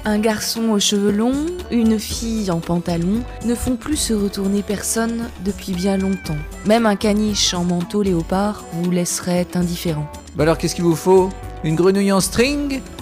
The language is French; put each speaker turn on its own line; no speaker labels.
Un garçon aux cheveux longs, une fille en pantalon ne font plus se retourner personne depuis bien longtemps. Même un caniche en manteau léopard vous laisserait indifférent.
Bah alors qu'est-ce qu'il vous faut? Une grenouille en string?